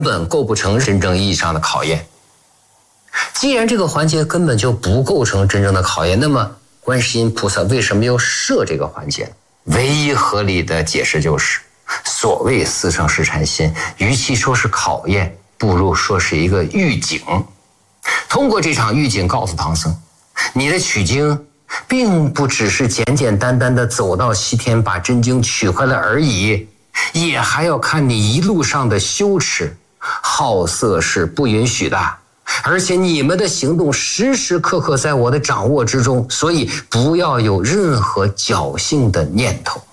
本构不成真正意义上的考验。既然这个环节根本就不构成真正的考验，那么观世音菩萨为什么要设这个环节呢？唯一合理的解释就是，所谓四圣试禅心，与其说是考验，不如说是一个预警。通过这场预警告诉唐僧，你的取经并不只是简简单单的走到西天把真经取回来而已，也还要看你一路上的修持。好色是不允许的，而且你们的行动时时刻刻在我的掌握之中，所以不要有任何侥幸的念头。